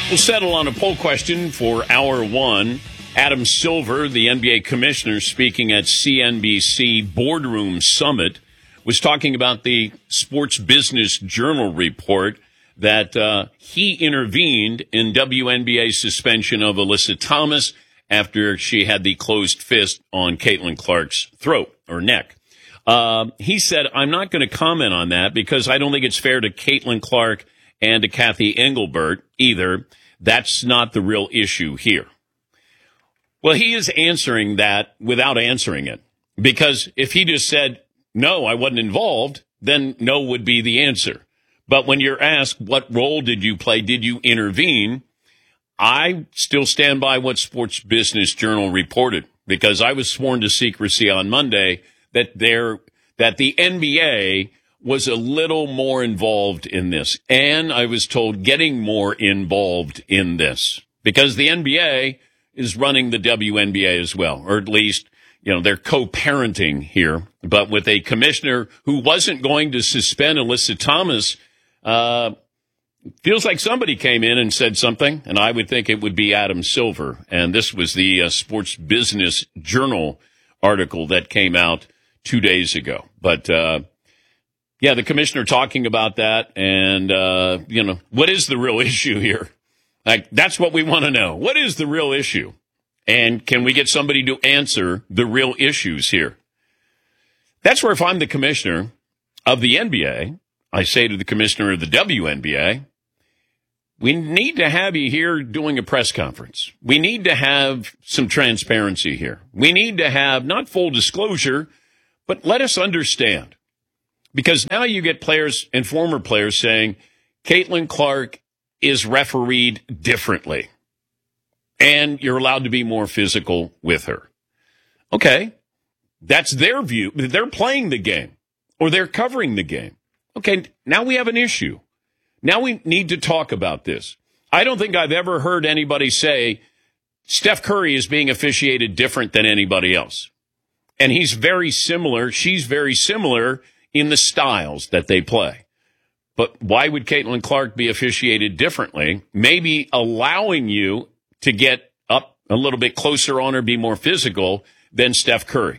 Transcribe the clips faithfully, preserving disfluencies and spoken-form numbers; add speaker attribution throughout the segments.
Speaker 1: We'll settle on a poll question for hour one. Adam Silver, the N B A commissioner, speaking at C N B C Boardroom Summit, was talking about the Sports Business Journal report that uh, he intervened in W N B A's suspension of Alyssa Thomas after she had the closed fist on Caitlin Clark's throat or neck. Uh, he said, I'm not going to comment on that because I don't think it's fair to Caitlin Clark and to Cathy Engelbert either. That's not the real issue here. Well, he is answering that without answering it, because if he just said, no, I wasn't involved, then no would be the answer. But when you're asked, what role did you play? Did you intervene? I still stand by what Sports Business Journal reported, because I was sworn to secrecy on Monday that there, that the N B A was a little more involved in this. And I was told getting more involved in this, because the N B A is running the W N B A as well, or at least, you know, they're co-parenting here. But with a commissioner who wasn't going to suspend Alyssa Thomas, uh, feels like somebody came in and said something, and I would think it would be Adam Silver. And this was the uh, Sports Business Journal article that came out two days ago. But, uh, yeah, the commissioner talking about that, and, uh, you know, what is the real issue here? Like, that's what we want to know. What is the real issue? And can we get somebody to answer the real issues here? That's where, if I'm the commissioner of the N B A, I say to the commissioner of the W N B A, we need to have you here doing a press conference. We need to have some transparency here. We need to have not full disclosure, but let us understand. Because now you get players and former players saying Caitlin Clark is refereed differently, and you're allowed to be more physical with her. Okay, that's their view. They're playing the game, or they're covering the game. Okay, now we have an issue. Now we need to talk about this. I don't think I've ever heard anybody say Steph Curry is being officiated different than anybody else. And he's very similar. She's very similar in the styles that they play. But why would Caitlin Clark be officiated differently? Maybe allowing you to get up a little bit closer on her, be more physical than Steph Curry.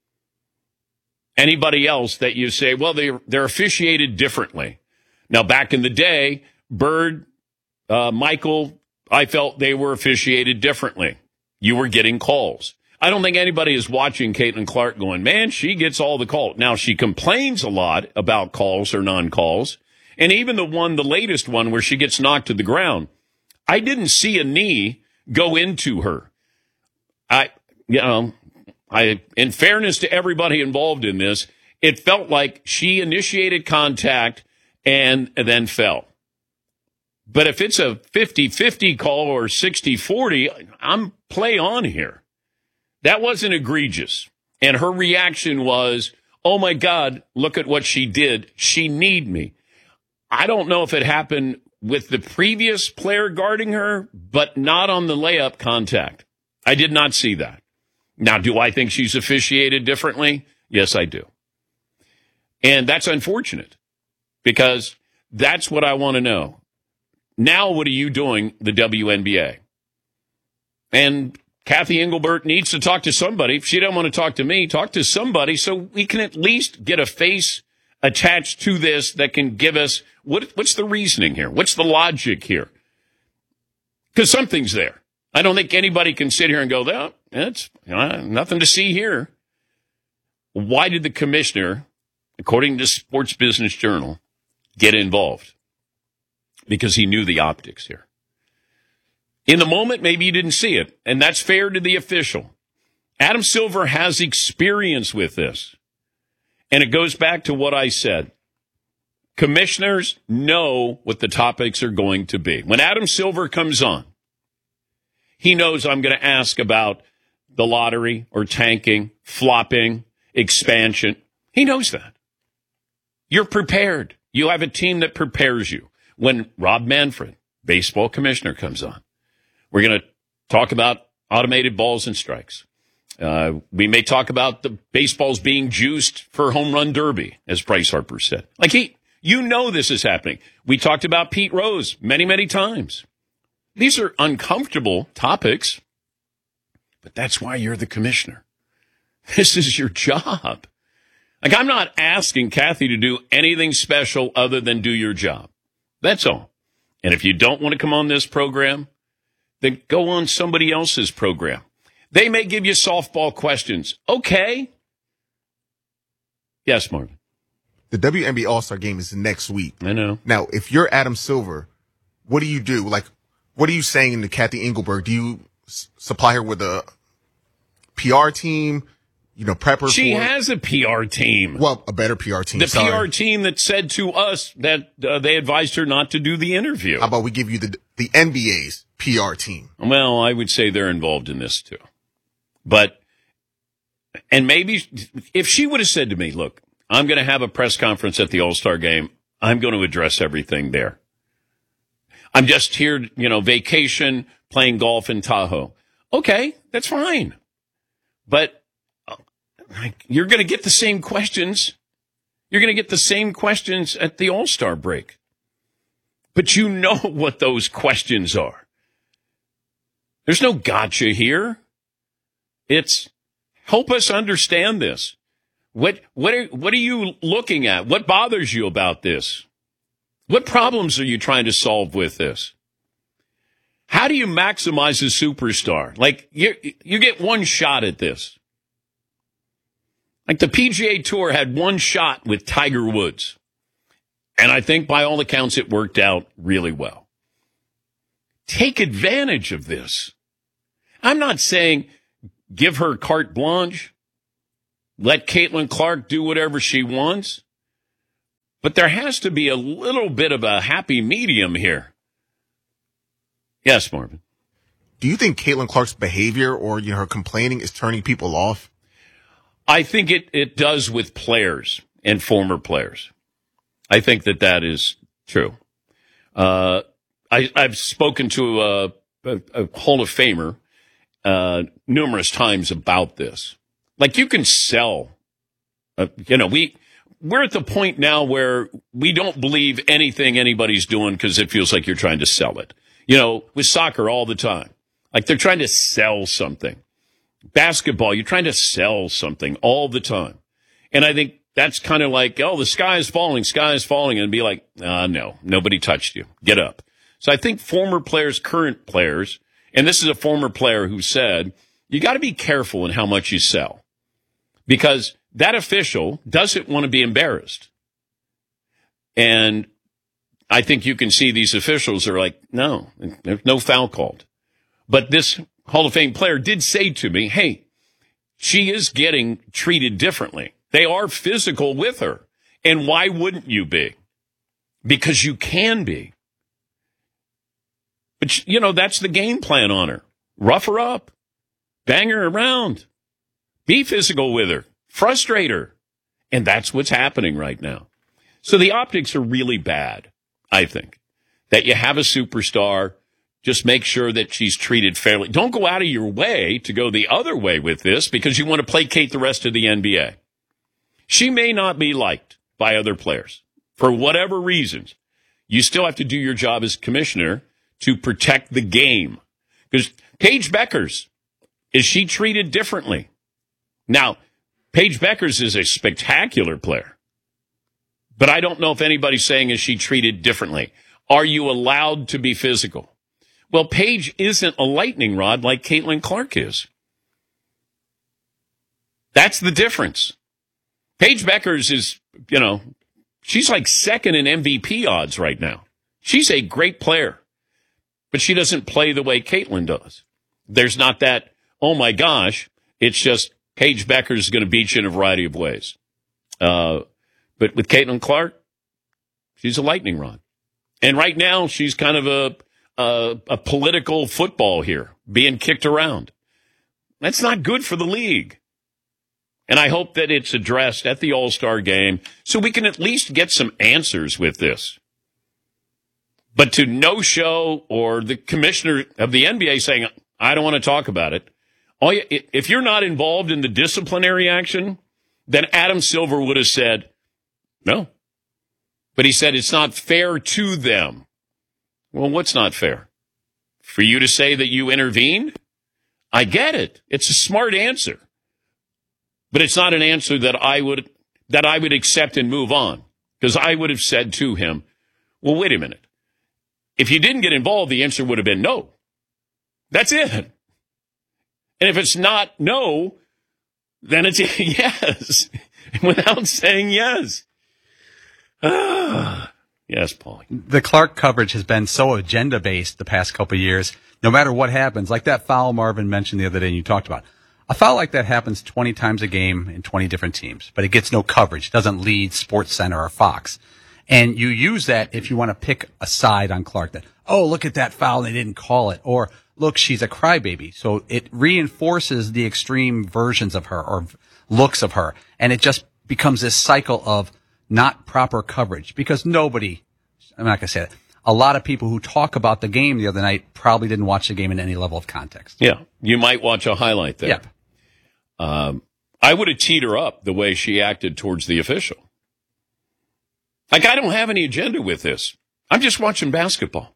Speaker 1: Anybody else that you say, well, they're, they're officiated differently. Now, back in the day, Bird, uh, Michael, I felt they were officiated differently. You were getting calls. I don't think anybody is watching Caitlin Clark going, man, she gets all the calls. Now, she complains a lot about calls or non-calls. And even the one, the latest one, where she gets knocked to the ground, I didn't see a knee go into her. I, you know, I, in fairness to everybody involved in this, it felt like she initiated contact and then fell. But if it's a fifty-fifty call or sixty forty, I'm play on here. That wasn't egregious. And her reaction was, oh, my God, look at what she did. She kneed me. I don't know if it happened with the previous player guarding her, but not on the layup contact. I did not see that. Now, do I think she's officiated differently? Yes, I do. And that's unfortunate, because that's what I want to know. Now, what are you doing, the W N B A? And Cathy Engelbert needs to talk to somebody. If she doesn't want to talk to me, talk to somebody so we can at least get a face attached to this that can give us, what, what's the reasoning here? What's the logic here? Because something's there. I don't think anybody can sit here and go, well, that's uh, nothing to see here. Why did the commissioner, according to Sports Business Journal, get involved? Because he knew the optics here. In the moment, maybe you didn't see it, and that's fair to the official. Adam Silver has experience with this. And it goes back to what I said. Commissioners know what the topics are going to be. When Adam Silver comes on, he knows I'm going to ask about the lottery or tanking, flopping, expansion. He knows that. You're prepared. You have a team that prepares you. When Rob Manfred, baseball commissioner, comes on, we're going to talk about automated balls and strikes. Uh, we may talk about the baseballs being juiced for home run derby, as Bryce Harper said. Like he, you know this is happening. We talked about Pete Rose many, many times. These are uncomfortable topics, but that's why you're the commissioner. This is your job. Like, I'm not asking Kathy to do anything special other than do your job. That's all. And if you don't want to come on this program, then go on somebody else's program. They may give you softball questions. Okay. Yes, Marvin.
Speaker 2: The W N B A All-Star Game is next week.
Speaker 1: I know.
Speaker 2: Now, if you're Adam Silver, what do you do? Like, what are you saying to Kathy Engelberg? Do you s- supply her with a P R team? You know, prep her
Speaker 1: She
Speaker 2: for
Speaker 1: has a P R team.
Speaker 2: Well, a better P R team.
Speaker 1: The
Speaker 2: sorry.
Speaker 1: P R team that said to us that uh, they advised her not to do the interview.
Speaker 2: How about we give you the the N B A's P R team?
Speaker 1: Well, I would say they're involved in this too. But, and maybe if she would have said to me, look, I'm going to have a press conference at the All-Star Game. I'm going to address everything there. I'm just here, you know, vacation, playing golf in Tahoe. Okay, that's fine. But like, you're going to get the same questions. You're going to get the same questions at the All-Star break. But you know what those questions are. There's no gotcha here. It's help us understand this. What what are, what are you looking at? What bothers you about this? What problems are you trying to solve with this? How do you maximize a superstar? Like, you you get one shot at this. Like, the P G A Tour had one shot with Tiger Woods. And I think by all accounts it worked out really well. Take advantage of this. I'm not saying give her carte blanche. Let Caitlin Clark do whatever she wants. But there has to be a little bit of a happy medium here. Yes, Marvin.
Speaker 2: Do you think Caitlin Clark's behavior or you know, her complaining is turning people off?
Speaker 1: I think it, it does with players and former players. I think that that is true. Uh, I, I've spoken to a, a, a Hall of Famer uh, numerous times about this. Like, you can sell, uh, you know, we, we're at the point now where we don't believe anything anybody's doing because it feels like you're trying to sell it. You know, with soccer all the time. Like, they're trying to sell something. Basketball, you're trying to sell something all the time. And I think that's kind of like, oh, the sky is falling, sky is falling, and be like, uh, no, nobody touched you. Get up. So I think former players, current players, and this is a former player who said, you got to be careful in how much you sell. Because that official doesn't want to be embarrassed. And I think you can see these officials are like, no, there's no foul called. But this Hall of Fame player did say to me, hey, she is getting treated differently. They are physical with her. And why wouldn't you be? Because you can be. But, you know, that's the game plan on her. Rough her up. Bang her around. Be physical with her. Frustrate her. And that's what's happening right now. So the optics are really bad, I think. That you have a superstar. Just make sure that she's treated fairly. Don't go out of your way to go the other way with this because you want to placate the rest of the N B A. She may not be liked by other players for whatever reasons. You still have to do your job as commissioner to protect the game. Because Paige Beckers, is she treated differently? Now, Paige Beckers is a spectacular player. But I don't know if anybody's saying is she treated differently. Are you allowed to be physical? Well, Paige isn't a lightning rod like Caitlin Clark is. That's the difference. Paige Beckers is, you know, she's like second in M V P odds right now. She's a great player, but she doesn't play the way Caitlin does. There's not that, oh my gosh, it's just Paige Beckers is going to beat you in a variety of ways. Uh, but with Caitlin Clark, she's a lightning rod. And right now, she's kind of a, a, a political football here, being kicked around. That's not good for the league. And I hope that it's addressed at the All-Star game so we can at least get some answers with this. But to no-show or the commissioner of the N B A saying, I don't want to talk about it. All you, if you're not involved in the disciplinary action, then Adam Silver would have said, no. But he said it's not fair to them. Well, what's not fair? for you to say that you intervened, I get it. It's a smart answer. But it's not an answer that I would that I would accept and move on. Because I would have said to him, well, wait a minute. If you didn't get involved, the answer would have been no. That's it. And if it's not no, then it's yes. Without saying yes. Ah, yes, Paulie.
Speaker 3: The Clark coverage has been so agenda-based the past couple of years. No matter what happens, like that foul Marvin mentioned the other day and you talked about. A foul like that happens twenty times a game in twenty different teams, but it gets no coverage. It doesn't lead SportsCenter or Fox. And you use that if you want to pick a side on Clark that, oh, look at that foul, they didn't call it. Or, look, she's a crybaby. So it reinforces the extreme versions of her or looks of her. And it just becomes this cycle of not proper coverage because nobody, I'm not going to say that. A lot of people who talk about the game the other night probably didn't watch the game in any level of context.
Speaker 1: Yeah. You might watch a highlight there.
Speaker 3: Yeah.
Speaker 1: Um, I would have teed her up the way she acted towards the official. Like, I don't have any agenda with this. I'm just watching basketball.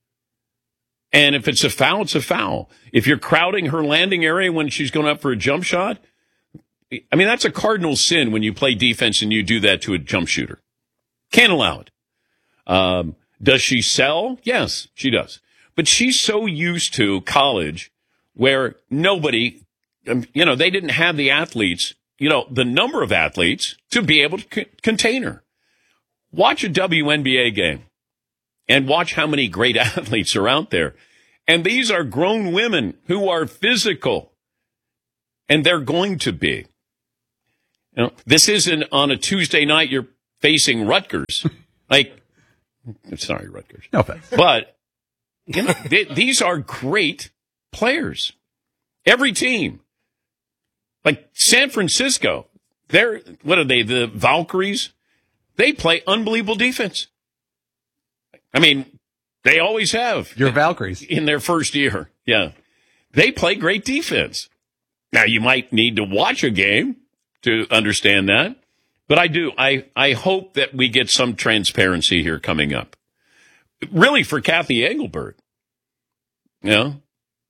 Speaker 1: And if it's a foul, it's a foul. If you're crowding her landing area when she's going up for a jump shot, I mean, that's a cardinal sin when you play defense and you do that to a jump shooter. Can't allow it. Um, does she sell? Yes, she does. But she's so used to college where nobody, you know, they didn't have the athletes, you know, the number of athletes to be able to c- contain her. Watch a W N B A game and watch how many great athletes are out there. And these are grown women who are physical, and they're going to be. You know, this isn't on a Tuesday night you're facing Rutgers. Like, sorry, Rutgers.
Speaker 3: No offense.
Speaker 1: But you know, they, these are great players. Every team. Like San Francisco, they're, what are they, the Valkyries? They play unbelievable defense. I mean, they always have.
Speaker 3: Your Valkyries.
Speaker 1: In their first year. Yeah. They play great defense. Now, you might need to watch a game to understand that. But I do. I, I hope that we get some transparency here coming up. Really, for Kathy Engelbert. You know?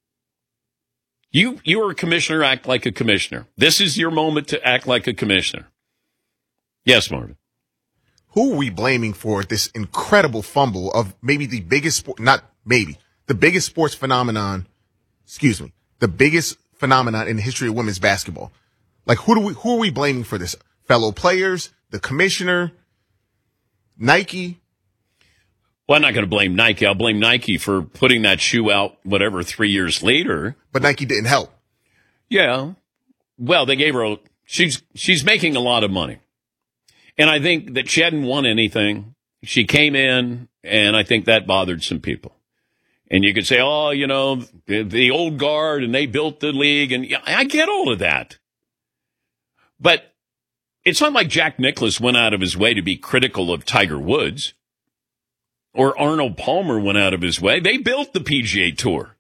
Speaker 1: You, you are a commissioner, act like a commissioner. This is your moment to act like a commissioner. Yes, Marvin.
Speaker 2: Who are we blaming for this incredible fumble of maybe the biggest sport, not maybe, the biggest sports phenomenon, excuse me, the biggest phenomenon in the history of women's basketball? Like, who do we, who are we blaming for this? Fellow players, the commissioner, Nike?
Speaker 1: Well, I'm not going to blame Nike. I'll blame Nike for putting that shoe out, whatever, three years later.
Speaker 2: But Nike didn't help.
Speaker 1: Yeah. Well, they gave her a, she's, she's making a lot of money. And I think that she hadn't won anything. She came in, and I think that bothered some people. And you could say, oh, you know, the, the old guard, and they built the league. And yeah, I get all of that. But it's not like Jack Nicklaus went out of his way to be critical of Tiger Woods. Or Arnold Palmer went out of his way. They built the P G A Tour.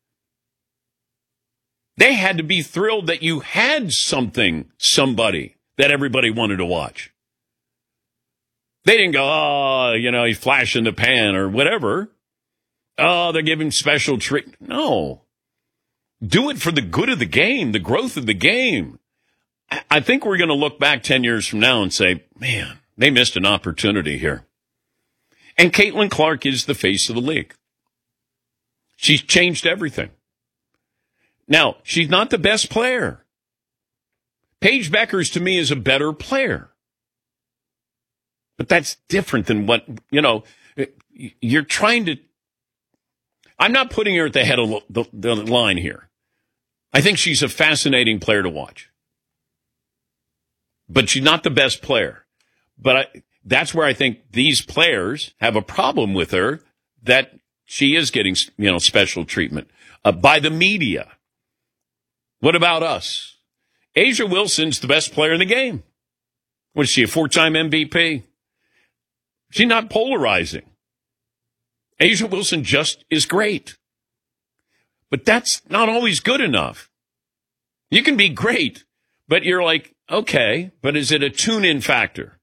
Speaker 1: They had to be thrilled that you had something, somebody that everybody wanted to watch. They didn't go, oh, you know, he's flashing the pan or whatever. Oh, they're giving special treat. No. Do it for the good of the game, the growth of the game. I think we're going to look back ten years from now and say, man, they missed an opportunity here. And Caitlin Clark is the face of the league. She's changed everything. Now, she's not the best player. Paige Beckers, to me, is a better player. But that's different than what, you know, you're trying to. I'm not putting her at the head of the, the line here. I think she's a fascinating player to watch. But she's not the best player. But I, that's where I think these players have a problem with her, that she is getting, you know, special treatment uh, by the media. What about us? A'ja Wilson's the best player in the game. What is she, a four-time M V P? She's not polarizing. A'ja Wilson just is great. But that's not always good enough. You can be great, but you're like, okay, but is it a tune-in factor?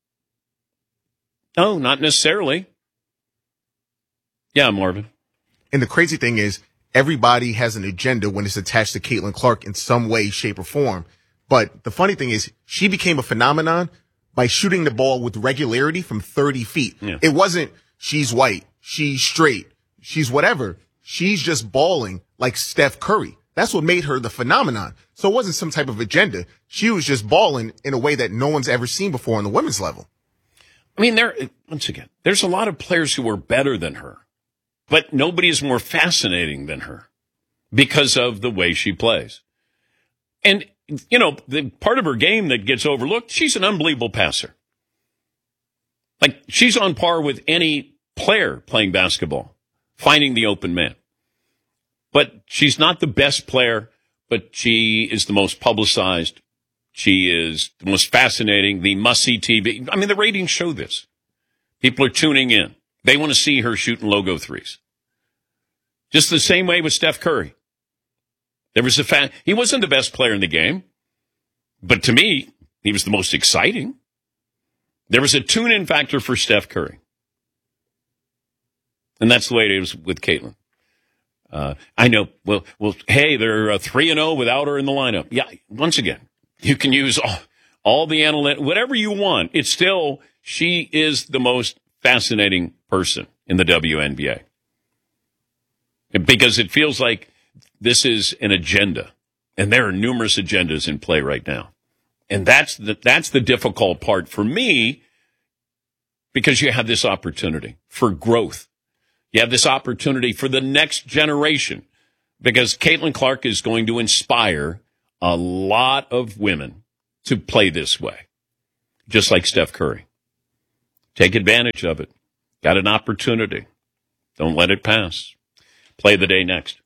Speaker 1: No, not necessarily. Yeah, Marvin.
Speaker 2: And the crazy thing is, everybody has an agenda when it's attached to Caitlin Clark in some way, shape, or form. But the funny thing is, she became a phenomenon by shooting the ball with regularity from thirty feet.
Speaker 1: Yeah.
Speaker 2: It wasn't, she's white, she's straight, she's whatever. She's just balling like Steph Curry. That's what made her the phenomenon. So it wasn't some type of agenda. She was just balling in a way that no one's ever seen before on the women's level.
Speaker 1: I mean, there, once again, there's a lot of players who are better than her, but nobody is more fascinating than her because of the way she plays. And, you know, the part of her game that gets overlooked, she's an unbelievable passer. Like, she's on par with any player playing basketball, finding the open man. But she's not the best player, but she is the most publicized. She is the most fascinating, the must-see T V. I mean, the ratings show this. People are tuning in. They want to see her shooting logo threes. Just the same way with Steph Curry. There was a fan. He wasn't the best player in the game, but to me, he was the most exciting. There was a tune-in factor for Steph Curry. And that's the way it is with Caitlin. Uh, I know, well, well, hey, they're uh, three and oh without her in the lineup. Yeah, once again, you can use all, all the analytics, whatever you want. It's still, she is the most fascinating person in the W N B A. Because it feels like this is an agenda, and there are numerous agendas in play right now. And that's the, that's the difficult part for me, because you have this opportunity for growth. You have this opportunity for the next generation, because Caitlin Clark is going to inspire a lot of women to play this way, just like Steph Curry. Take advantage of it. Got an opportunity. Don't let it pass. Play the day next.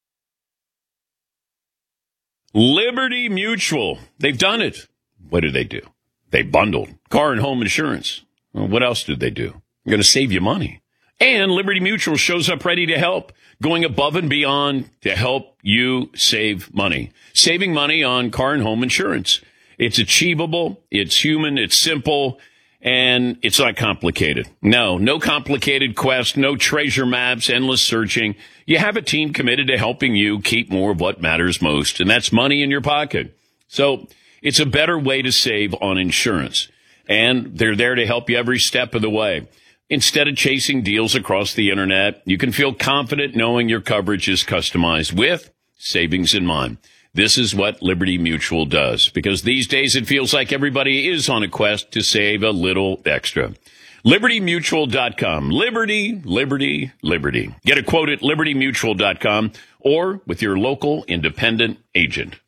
Speaker 1: Liberty Mutual. They've done it. What did they do? They bundled car and home insurance. Well, what else did they do? They're going to save you money. And Liberty Mutual shows up ready to help, going above and beyond to help you save money. Saving money on car and home insurance. It's achievable, it's human, it's simple, and it's not complicated. No, no complicated quest, no treasure maps, endless searching. You have a team committed to helping you keep more of what matters most, and that's money in your pocket. So it's a better way to save on insurance, and they're there to help you every step of the way. Instead of chasing deals across the internet, you can feel confident knowing your coverage is customized with savings in mind. This is what Liberty Mutual does, because these days it feels like everybody is on a quest to save a little extra. Liberty Mutual dot com. Liberty, Liberty, Liberty. Get a quote at Liberty Mutual dot com or with your local independent agent.